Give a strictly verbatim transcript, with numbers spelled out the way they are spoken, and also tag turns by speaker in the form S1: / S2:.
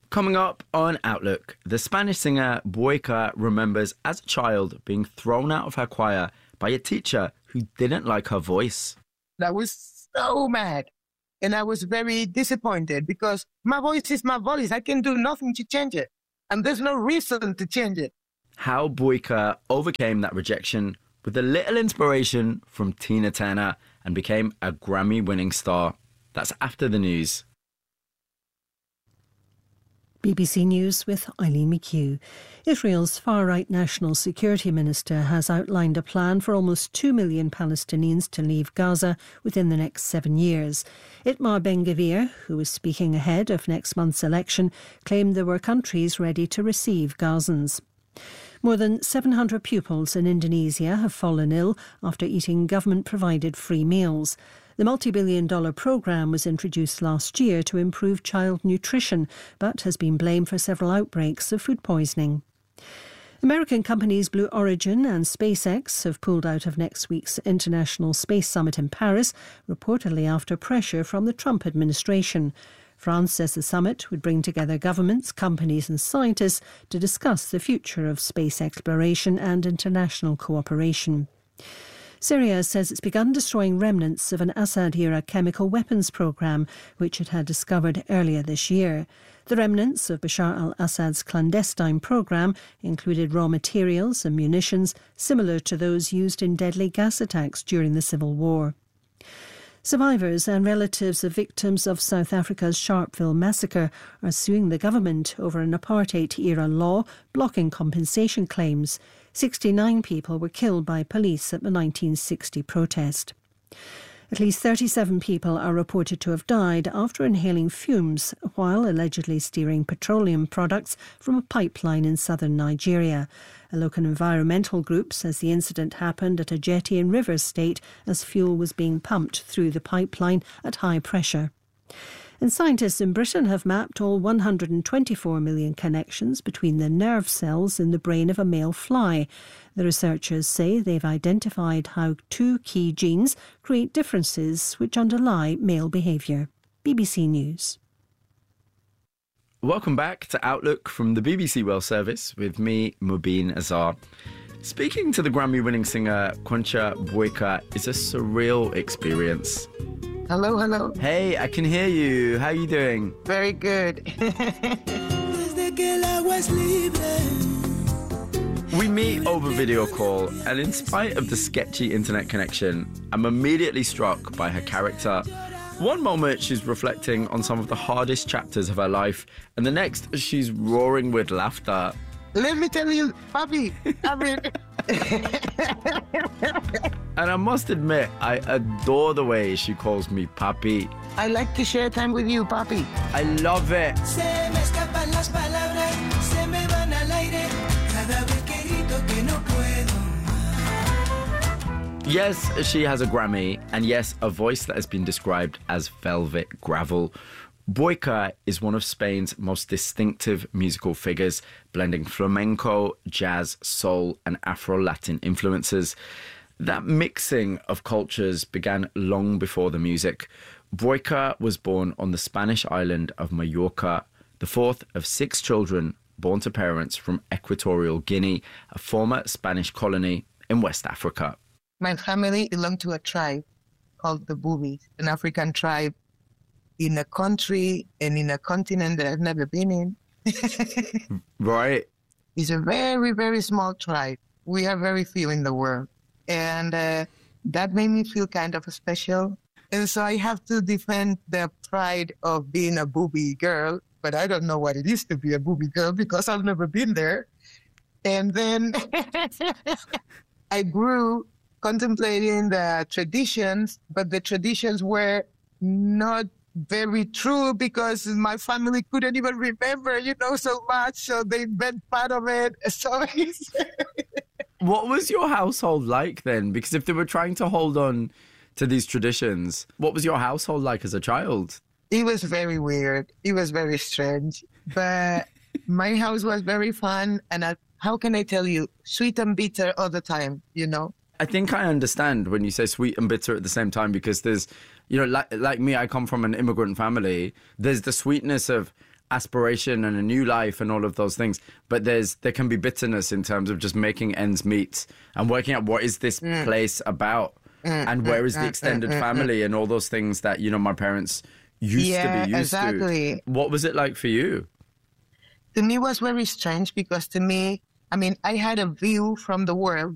S1: Coming up on Outlook, the Spanish singer Boyka remembers as a child being thrown out of her choir by a teacher who didn't like her voice.
S2: I was so mad and I was very disappointed because my voice is my voice. I can do nothing to change it. And there's no reason to change it.
S1: How Boyka overcame that rejection with a little inspiration from Tina Turner and became a Grammy-winning star. That's after the news.
S3: B B C News with Eileen McHugh. Israel's far-right National Security Minister has outlined a plan for almost two million Palestinians to leave Gaza within the next seven years. Itamar Ben-Gvir, who is speaking ahead of next month's election, claimed there were countries ready to receive Gazans. More than seven hundred pupils in Indonesia have fallen ill after eating government-provided free meals. The multi-billion dollar programme was introduced last year to improve child nutrition, but has been blamed for several outbreaks of food poisoning. American companies Blue Origin and SpaceX have pulled out of next week's International Space Summit in Paris, reportedly after pressure from the Trump administration. France says the summit would bring together governments, companies and scientists to discuss the future of space exploration and international cooperation. Syria says it's begun destroying remnants of an Assad-era chemical weapons programme, which it had discovered earlier this year. The remnants of Bashar al-Assad's clandestine programme included raw materials and munitions similar to those used in deadly gas attacks during the civil war. Survivors and relatives of victims of South Africa's Sharpeville massacre are suing the government over an apartheid-era law blocking compensation claims. sixty-nine people were killed by police at the nineteen sixty protest. At least thirty-seven people are reported to have died after inhaling fumes while allegedly steering petroleum products from a pipeline in southern Nigeria. A local environmental group says the incident happened at a jetty in Rivers State as fuel was being pumped through the pipeline at high pressure. And scientists in Britain have mapped all one hundred twenty-four million connections between the nerve cells in the brain of a male fly. The researchers say they've identified how two key genes create differences which underlie male behaviour. B B C News.
S1: Welcome back to Outlook from the B B C World Service with me, Mubin Azar. Speaking to the Grammy-winning singer Concha Boyka is a surreal experience.
S2: Hello, hello.
S1: Hey, I can hear you. How are you doing?
S2: Very good.
S1: We meet over video call, and in spite of the sketchy internet connection, I'm immediately struck by her character. One moment she's reflecting on some of the hardest chapters of her life, and the next she's roaring with laughter.
S2: Let me tell you, Papi, I mean...
S1: And I must admit, I adore the way she calls me Papi.
S2: I like to share time with you, Papi.
S1: I love it. Yes, she has a Grammy, and yes, a voice that has been described as velvet gravel. Boyka is one of Spain's most distinctive musical figures, blending flamenco, jazz, soul, and Afro-Latin influences. That mixing of cultures began long before the music. Boyka was born on the Spanish island of Mallorca, the fourth of six children born to parents from Equatorial Guinea, a former Spanish colony in West Africa.
S2: My family belonged to a tribe called the Bubis, an African tribe in a country and in a continent that I've never been in.
S1: Right.
S2: It's a very, very small tribe. We are very few in the world. And uh, that made me feel kind of special. And so I have to defend the pride of being a Bubi girl, but I don't know what it is to be a Bubi girl because I've never been there. And then I grew contemplating the traditions, but the traditions were not very true because my family couldn't even remember, you know, so much. So they been part of it. So
S1: what was your household like then? Because if they were trying to hold on to these traditions, what was your household like as a child?
S2: It was very weird. It was very strange. But my house was very fun. And I, how can I tell you? Sweet and bitter all the time, you know?
S1: I think I understand when you say sweet and bitter at the same time, because there's, you know, like, like me, I come from an immigrant family. There's the sweetness of aspiration and a new life and all of those things. But there's there can be bitterness in terms of just making ends meet and working out what is this mm. place about mm, and where mm, is the extended mm, family mm, and all those things that, you know, my parents used
S2: yeah,
S1: to be used
S2: exactly.
S1: to. What was it like for you?
S2: To me, it was very strange because to me, I mean, I had a view from the world